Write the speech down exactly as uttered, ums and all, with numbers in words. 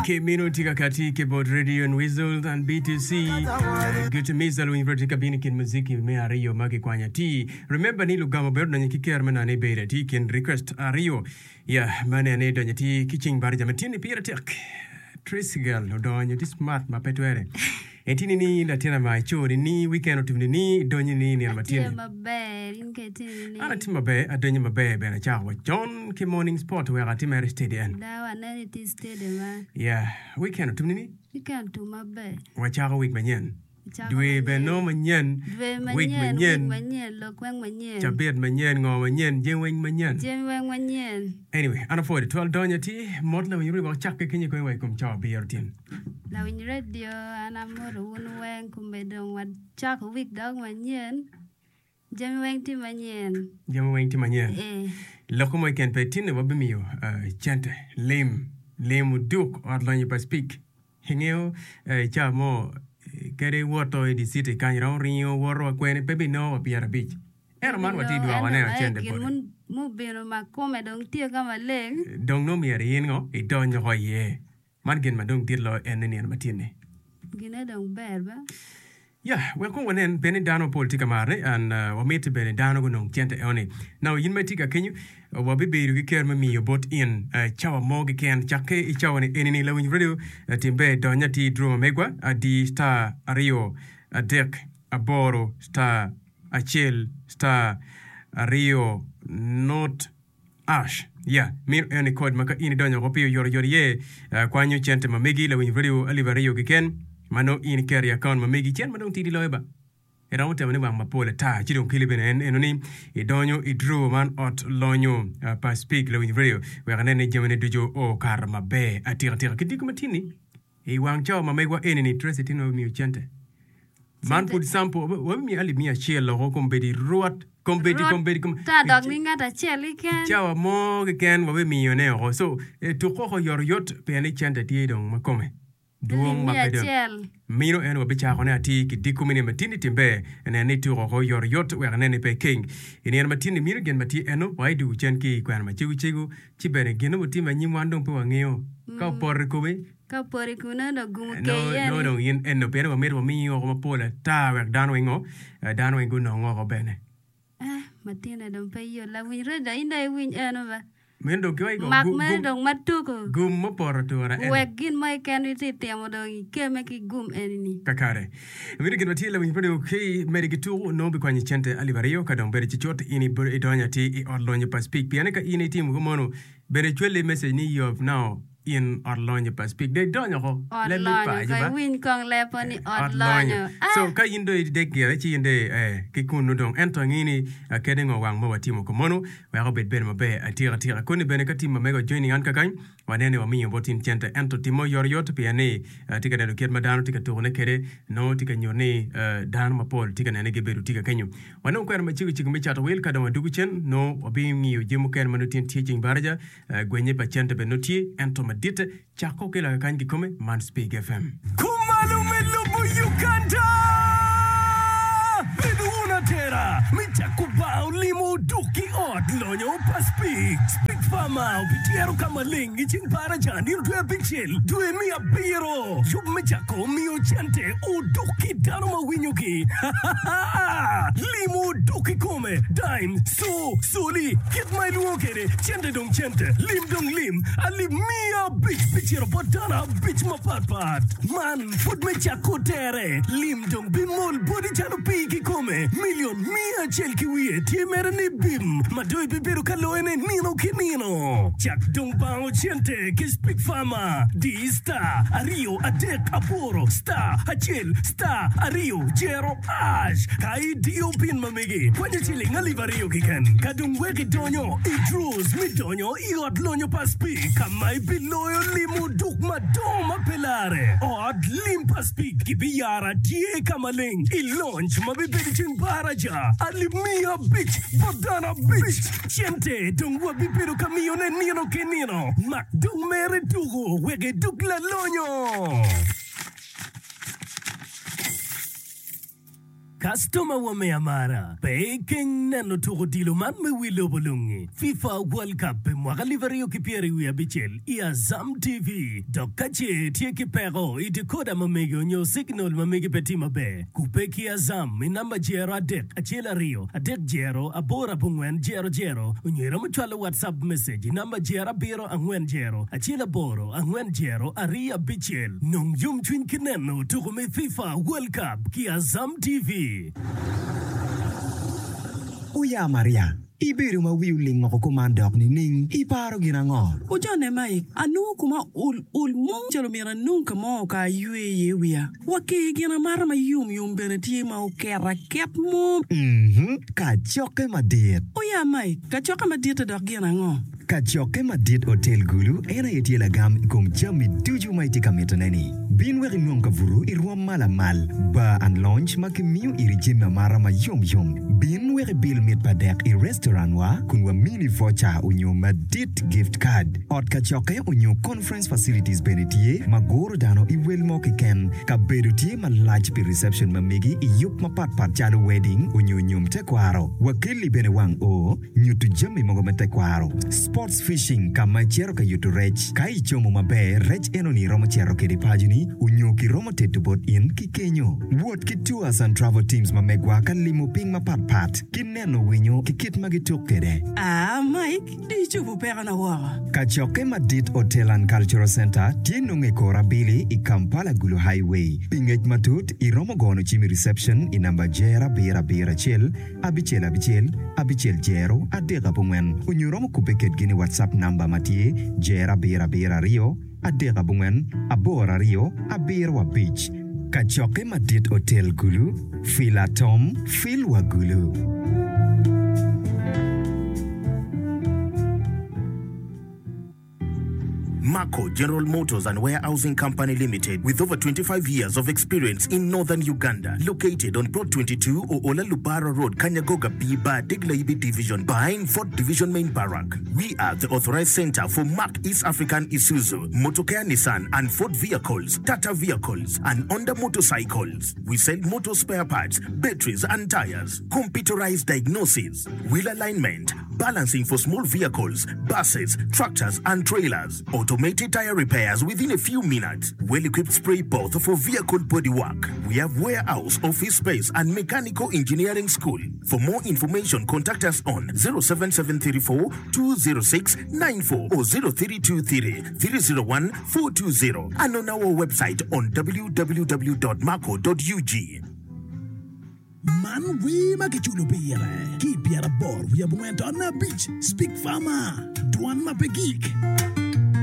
K minuti kakati keyboard radio and whistle and B T C. Good to me zalu inverti kabini kin muziki me ariyo magi kwanya ti. Remember ni lugama beru na nyiki care mana ne beira ti kin request ariyo. Yeah, mane ne do nyati kitching barja matini pira tek. Tracy girl no do nyati smart mapetwere. Etini ni latina ma chori ni weekend otimni ni donyi ni ni matini. Tia mabe, inke tini ni. Ana tima be adonyi mabe be na chawa John ki morning sport where ati meri stadium. Dawa nani ti stadium ma. Yeah, weekend otimni ni. Weekend tu mabe. Wachawa week manyen. Dwe be no manyen. Dwe manyen. Week manyen. Week manyen. Lokweng manyen. Chabit manyen ngo manyen. Jeweng manyen. Jeweng manyen. Anyway, anafoide twelve donya ti modla when you read about chakke kenye kwen way kum chawa beer tin. La when radio anamoro unweng kumbedong wat chak week dog manyen. Jeweng ti manyen. Jeweng ti manyen. Eh. Lokumo ken pe tin wabi miyo chante lame lame duk odlonye pa speak. Hingeo cha mo kere woto di city kanyo rinyo woro kwene pebi no apiara beach. Era man wati dua wane na chende bode. Mu bino makome dong tia kama leng. Dong no mi ari ngo i donyo ho ye. Man gen ma dong dirlo eneni an matine. Gina dong berba. Yeah, we ko wonen bene dano politika mare and uh, wa mete bene dano go non chente oni. Now yin metika kenyu wa bibiru ki ker mi yo bot in uh, chawa mogi ken chakke i chawa ni enini lawin radio uh, timbe donya ti drama megwa uh, di star ario a dek a boro star a chill star ario not ash. Yeah, mir eni code maka ini donya ko piyo yor yor ye uh, kwanyu chente mamegi lawin radio aliva radio ki ken mano in carry account mamegi chen mano tidi loeba era wote mane bang mapole ta chidon kilibene en enoni e donyo e drew man ot lonyo uh, pa speak lo in radio we kanene jemene dujo o kar mabe atira tira kidiku matini e wang chao mamegwa enini trace tino mi chente man put sample wa mi ali mi a chelo ko kombedi ruat kombedi kombedi kom ta dog ni ngata cheli ken chao mo ken wa mi yo ne o so e to ko yor yot pe ni chente ti don makome duong mapedon mino en wabicha kone ati kidiku mini matini timbe ene ni tu ko yor yot we ne pe king ene matini mino gen mati eno wai du chen ki kwan ma chigu chigu chibere geno muti ma nyimwandong pe wangeo ka por ko we ka por ko na no gumu ke no yen no no yin en no pero mer mi yo ko pola ta we dan wengo dan wengo no ngo ko bene ah matini dom pe yo la win reda inda win eno ba mendo kyo go mak me dong matuko gum mo por to ra en we gin mai kan iti temo dong ke me ki gum enini kakare mendo gin matila win pero ke meri gitu no bi kwani chente alivario ka dong bere chichot ini bere donya ti i orlonye pa speak piane ka ini tim go mono bere chwele message ni you have now in Orlonyo pa speak de donyo ko le le pa ba win kong le pa ni Orlonyo so ka indo de gere chi inde eh ki kunu dong ento ngini kede ngo wang mo watimo ko mono wa go bet ben mo be atira tira ko ni bene ka tim mego joining an ka kan wanene wa mi botin chente ento timo yor yot piane tika de ket madano tika to ne kede no tika nyone dan ma pol tika ne ge beru tika kanyu wanon ko ma chigu chigu mi chato wel ka do dugu chen no obi mi yo jimu ken manutin teaching baraja gwenye pa chente be noti ento dite chako kila kangi kome Man Speak F M kumalume lubu Uganda bidu unatera michakuba ulimu duki od lonyo pa speak speak fama upitiero kama lingi ching para jani rutwe bichil dwe miya biro yub michako miyo chante u duki dano mawinyuki limu duki kome dime so soli kit mai luokere chante dong chante lim dong lim ali miya bitch bichiro potana bitch mapatpat man food michako tere lim dong bimol body chano piki kome million mia chel kiwie tie mere ni bim madoi bibiru kaloene nino kinino chak dong bao chente ki speak fama di star ario adek aporo star achel star ario jero ash kai dio pin mamigi kwenye chili ngali vario kiken kadung weki donyo idrus mi donyo iot lonyo pa speak kamai biloyo limu duk madoma pelare od lim pa speak kibiyara tie kamaling ilonch mabibedi chin baraja alimia bitch bodana bitch chente dongwa bibiru kamione nino kenino mak dung mere dugo wege duk la lonyo Customer wameamara. Peking nano tuko dilo man me wilo bolungi. FIFA World Cup mwaka liverio kipieri wia bichel. Ia Zam T V. Dokache tie kipero. Iti koda mamegi onyo signal mamegi petima be. Kupeki ya Zam. Minamba jero adek. Achela rio. Adek jero. Abora pungwen jero jero. Unyera mchwala WhatsApp message. Namba jera biro angwen jero. Achela boro angwen jero. Aria bichel. Nung yum chwin kineno tuko me FIFA World Cup. Kia Zam T V. Uya Maria, ibiru ma wiuling ako kumandok ni Ning, iparo ginango. Ujane mai, anu kuma ul ul mo jalo mira nunca mo ka yue ye wia. Waki gina mara ma yum yum beneti ma o kera kep mo. Mhm, ka choke madit. Uya mai, ka choke madit dok ginango. Kachoke Madit Hotel Gulu ena yetiela gam ikom jami tuju maiti kametaneni. Bin weri nonka vuru irwa mala mal. Bar and lounge makimiu iri jima mara ma yom yom. Bin weri bil mit padek i restaurant wa kunwa mini voucher unyo Madit gift card. Ot kachoke unyo conference facilities benetie magoro dano i wel moke ken. Ka bedutie ma large pi reception mamigi i yup ma pat pat jalo wedding unyo nyum tekwaro. Wakili bene wang o nyutu jami mogo tekwaro. Sports fishing kama chero ka yutu rech kai chomo mabe rech eno ni romo chero ke dipajuni unyo ki romo tetu bot in ki kenyo wot ki tours and travel teams mamegwa ka limo ping ma pat pat kineno winyo ki kit magituk kede. Ah Mike, di chupu pera na wawa. Kachoke Madit Hotel and Cultural Center tieno nge kora bili i Kampala Gulu Highway pingej matut i romo gono chimi reception i namba jera bera bera chel abichel abichel abichel jero adega pungwen unyo romo kupeket gini WhatsApp number matie jera bera bera rio adega bungwen abora rio abirwa beach. Kachoke Madit Hotel Gulu Fila Tom Filwa Gulu. Mako General Motors and Warehousing Company Limited, with over twenty-five years of experience in northern Uganda, located on Plot twenty-two Oola Lubara Road, Kanyagoga Biba, Deglaibi Division, behind fourth Division Main Barrack. We are the authorized center for Mark East African Isuzu, Motokea Nissan and Ford vehicles, Tata vehicles, and Honda motorcycles. We sell motor spare parts, batteries and tires, computerized diagnosis, wheel alignment, balancing for small vehicles, buses, tractors and trailers, automated tire repairs within a few minutes, well-equipped spray booth for vehicle bodywork. We have warehouse, office space and mechanical engineering school. For more information, contact us on zero seven seven three four two zero six nine four or zero three two three three zero one four two zero and on our website on w w w dot marco dot u g. Man, we make it chulo pere. Keep your board. We have went on a beach. Speak farmer. Duan mapegik.